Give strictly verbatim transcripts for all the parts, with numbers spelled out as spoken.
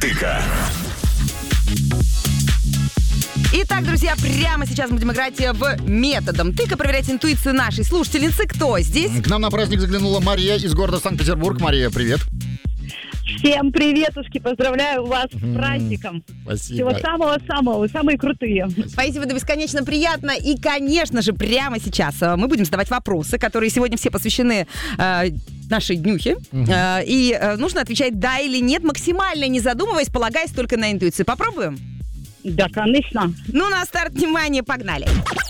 тыка. Итак, друзья, прямо сейчас будем играть в методом тыка, проверять интуицию нашей слушательницы. Кто здесь? К нам на праздник заглянула Мария из города Санкт-Петербург. Мария, привет. Всем приветушки, поздравляю вас с праздником. Спасибо. Всего самого-самого, вы самые крутые. Спасибо, это бесконечно приятно. И, конечно же, прямо сейчас мы будем задавать вопросы, которые сегодня все посвящены э, нашей днюхе. Угу. Э, и э, нужно отвечать да или нет, максимально не задумываясь, полагаясь только на интуицию. Попробуем? Да, конечно. Ну, на старт, внимание, погнали.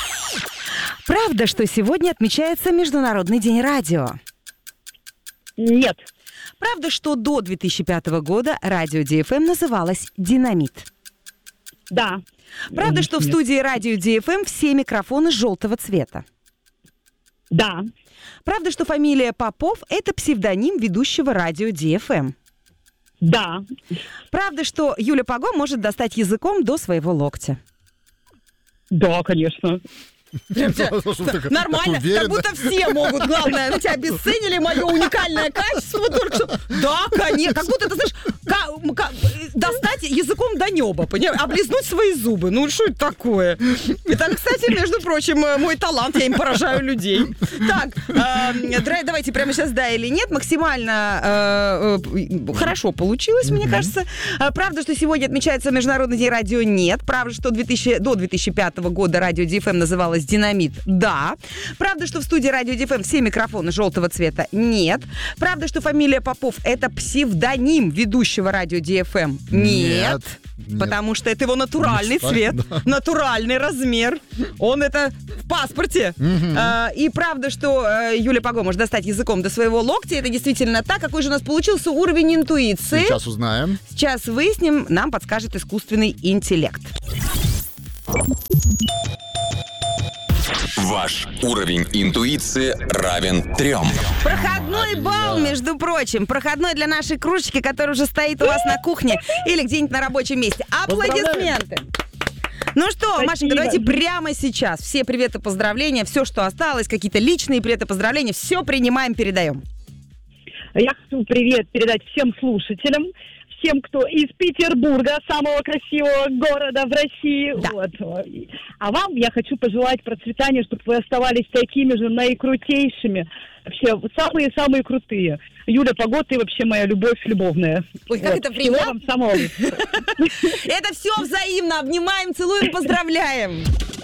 Правда, что сегодня отмечается Международный день радио? Нет. Правда, что до две тысячи пятого года радио Ди Эф Эм называлось «Динамит»? Да. Правда, что в студии радио Ди Эф Эм все микрофоны желтого цвета? Да. Правда, что фамилия Попов – это псевдоним ведущего радио Ди Эф Эм? Да. Правда, что Юля Паго может достать языком до своего локтя? Да, конечно. Нормально, как будто все могут. Главное, на тебя обесценили мое уникальное качество только что. Да, конечно, как будто, ты знаешь, ка- ка- достать языком до неба, понимаешь, облизнуть свои зубы. Ну, что это такое? Это, кстати, между прочим, мой талант, я им поражаю людей. Так, э, давайте прямо сейчас да или нет. Максимально э, хорошо получилось, мне кажется. Правда, что сегодня отмечается Международный день радио? Нет. Правда, что две тысячи, до две тысячи пятого года радио Ди Эф Эм называлось «Динамит»? Да. Правда, что в студии радио Ди Эф Эм все микрофоны желтого цвета? Нет. Правда, что фамилия Попов – это псевдоним ведущего радио Ди Эф Эм? Нет. Нет. Потому что это его натуральный Не цвет, да. натуральный размер. Он это в паспорте. Угу. А, и правда, что э, Юля Паго может достать языком до своего локтя. Это действительно так. Какой же у нас получился уровень интуиции? Сейчас узнаем. Сейчас выясним. Нам подскажет искусственный интеллект. Ваш уровень интуиции равен трем. Проходной балл, между прочим. Проходной для нашей кружечки, которая уже стоит у вас на кухне или где-нибудь на рабочем месте. Аплодисменты. Ну что, Спасибо. Машенька, давайте прямо сейчас все приветы, поздравления, все, что осталось, какие-то личные приветы, поздравления, все принимаем, передаем. Я хочу привет передать всем слушателям, всем, кто из Петербурга, самого красивого города в России. Да. Вот. А вам я хочу пожелать процветания, чтобы вы оставались такими же наикрутейшими. Вообще, самые-самые крутые. Юля Паго, ты вообще моя любовь любовная. Ой, как это Всего приятно. вам самого. Это все взаимно. Обнимаем, целуем, поздравляем.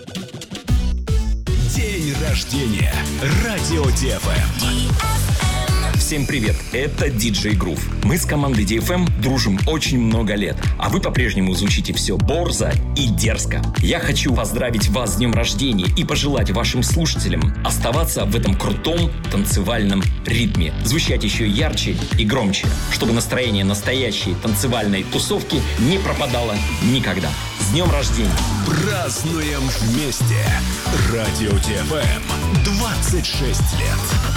День рождения. Радио Ди Эф Эм. Всем привет, это диджей Грув. Мы с командой Ди Эф Эм дружим очень много лет, а вы по-прежнему звучите все борзо и дерзко. Я хочу поздравить вас с днем рождения и пожелать вашим слушателям оставаться в этом крутом танцевальном ритме, звучать еще ярче и громче, чтобы настроение настоящей танцевальной тусовки не пропадало никогда. С днем рождения! Празднуем вместе. Радио Ди Эф Эм. двадцать шесть лет.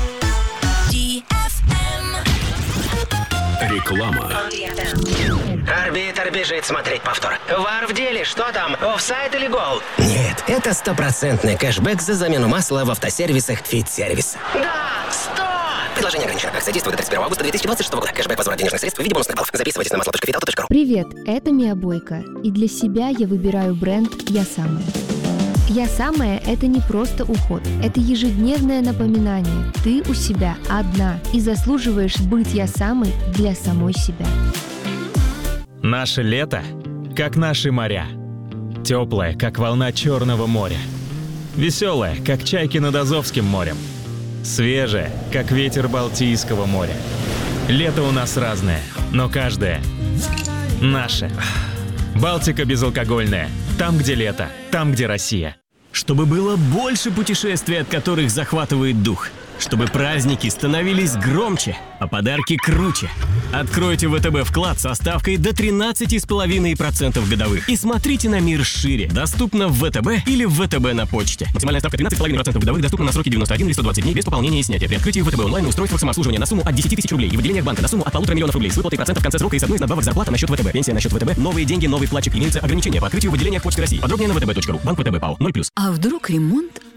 Реклама. Арбитр бежит смотреть повтор. Вар в деле, что там, офсайд или гол? Нет, это стопроцентный кэшбэк за замену масла в автосервисах Фит-сервиса. Да, стоп! Предложение ограничено. Акция действует до тридцать первого августа две тысячи двадцать шестого года. Кэшбэк, возврат денежных средств в виде бонусных баллов. Записывайтесь на масло точка виталта точка ру. Привет, это Мия Бойко. И для себя я выбираю бренд «Я самая». «Я самая» — это не просто уход. Это ежедневное напоминание. Ты у себя одна и заслуживаешь быть «Я самой» для самой себя. Наше лето, как наши моря. Теплое, как волна Черного моря. Веселое, как чайки над Азовским морем. Свежее, как ветер Балтийского моря. Лето у нас разное, но каждое наше. Балтика безалкогольная. Там, где лето, там, где Россия. Чтобы было больше путешествий, от которых захватывает дух. Чтобы праздники становились громче, а подарки круче. Откройте ВТБ вклад со ставкой до тринадцать целых пять десятых процента годовых. И смотрите на мир шире. Доступно в ВТБ или в ВТБ на почте. Максимальная ставка тринадцать целых пять десятых процента годовых. Доступна на сроки девяносто один или сто двадцать дней без пополнения и снятия. При открытии ВТБ онлайн устройство самообслуживания на сумму от десяти тысяч рублей. И в отделениях банка на сумму от полутора миллионов рублей. С выплатой процентов в конце срока и с одной из надбавок зарплата на счет ВТБ. Пенсия на счет ВТБ. Новые деньги, новый вкладчик. Имеются ограничения по открытию в отделениях Почты России. Подробнее на вэ тэ бэ точка ру. Банк ВТБ ПАО. ноль плюс. А вдруг ремонт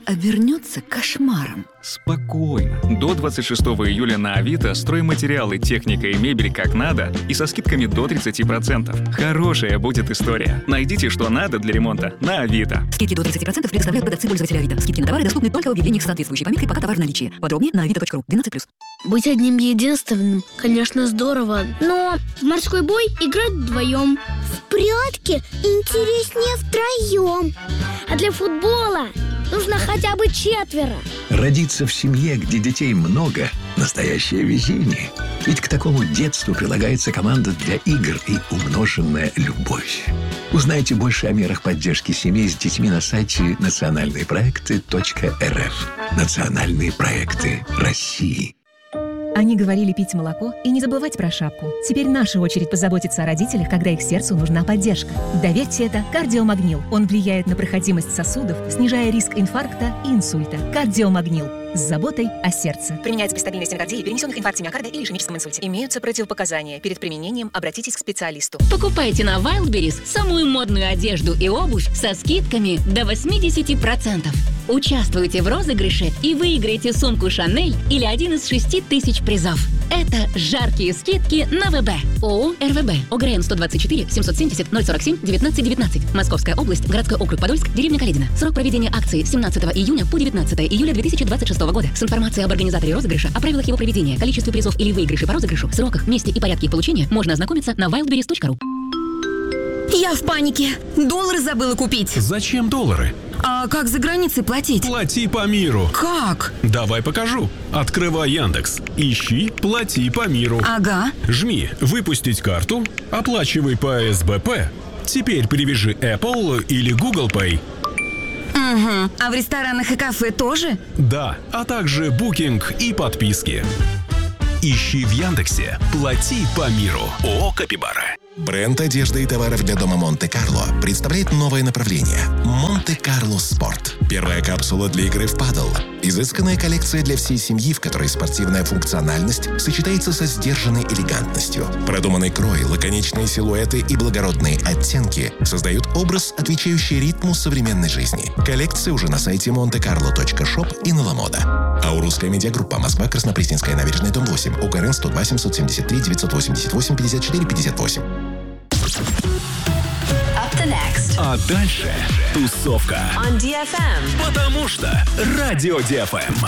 обернется кошмаром. Спокойно. До двадцать шестого июля на Авито стройматериалы, техника и мебель как надо и со скидками до тридцать процентов. Хорошая будет история. Найдите, что надо для ремонта на Авито. Скидки до тридцать процентов предоставляют продавцы пользователя Авито. Скидки на товары доступны только в объявлениях с соответствующей пометкой «Пока товар в наличии». Подробнее на авито точка ру. двенадцать плюс. Быть одним единственным, конечно, здорово. Но в морской бой играть вдвоем. В прятки интереснее втроем. А для футбола нужно хотя бы четверо. Родиться в семье, где детей много – настоящее везение. Ведь к такому детству прилагается команда для игр и умноженная любовь. Узнайте больше о мерах поддержки семей с детьми на сайте национальные проекты точка эр эф. Национальные проекты России. Они говорили пить молоко и не забывать про шапку. Теперь наша очередь позаботиться о родителях, когда их сердцу нужна поддержка. Доверьте это кардиомагнил. Он влияет на проходимость сосудов, снижая риск инфаркта и инсульта. Кардиомагнил. С заботой о сердце. Применяется при стабильной стенокардии, перенесенных инфаркте миокарда или ишемическом инсульте. Имеются противопоказания. Перед применением обратитесь к специалисту. Покупайте на Wildberries самую модную одежду и обувь со скидками до восемьдесят процентов. Участвуйте в розыгрыше и выиграйте сумку Шанель или один из шести тысяч призов. Это жаркие скидки на ВБ. ООО РВБ. ОГРН сто двадцать четыре семьсот семьдесят ноль сорок семь девятнадцать девятнадцать. Московская область, городской округ Подольск, деревня Каледино. Срок проведения акции семнадцатого июня по девятнадцатого июля две тысячи двадцать шестого года. С информацией об организаторе розыгрыша, о правилах его проведения, количестве призов или выигрыше по розыгрышу, сроках, месте и порядке их получения можно ознакомиться на wildberries точка ру. Я в панике. Доллары забыла купить. Зачем доллары? А как за границей платить? Плати по миру. Как? Давай покажу. Открывай Яндекс. Ищи «Плати по миру». Ага. Жми «Выпустить карту», оплачивай по эс бэ пэ. Теперь привяжи Apple или Google Pay. Угу. А в ресторанах и кафе тоже? Да, а также букинг и подписки. Ищи в Яндексе «Плати по миру». ООО «Капибара». Бренд одежды и товаров для дома Монте-Карло представляет новое направление – Монте-Карло Спорт. Первая капсула для игры в падл. Изысканная коллекция для всей семьи, в которой спортивная функциональность сочетается со сдержанной элегантностью. Продуманный крой, лаконичные силуэты и благородные оттенки создают образ, отвечающий ритму современной жизни. Коллекция уже на сайте монте карло точка шоп и на Ламода. Аурусская медиагруппа. Москва, Краснопресненская набережная, дом восемь. ОГРН сто два семьсот семьдесят три девятьсот восемьдесят восемь пятьдесят четыре пятьдесят восемь. А дальше тусовка. On ди эф эм. Потому что Радио ди эф эм.